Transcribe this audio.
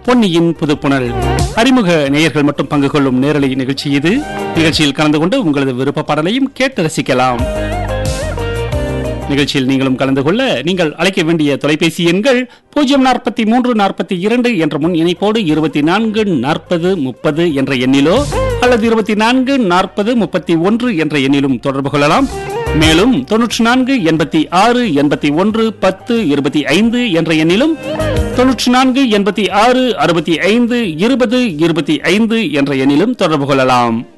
பொன்னியின் புதுப்புணல். அறிமுக நேயர்கள் மட்டும் பங்கு கொள்ளும் நேரலை நிகழ்ச்சி இது. நிகழ்ச்சியில் கலந்து கொண்டு உங்களது விருப்ப பாடலையும் கேட்டு ரசிக்கலாம். நிகழ்ச்சியில் நீங்களும் கலந்து கொள்ள நீங்கள் அழைக்க வேண்டிய தொலைபேசி எண்கள் 04342 என்ற முன் இணைப்போடு 244030 என்ற எண்ணிலோ அல்லது 244031 என்ற எண்ணிலும் தொடர்பு கொள்ளலாம். மேலும் 9486811025 என்ற எண்ணிலும் 9486652025 என்ற எண்ணிலும் தொடர்பு கொள்ளலாம்.